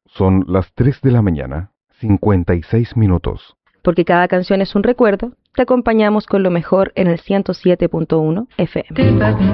Son las 3 de la mañana, 56 minutos. Porque cada canción es un recuerdo, te acompañamos con lo mejor en el 107.1 FM.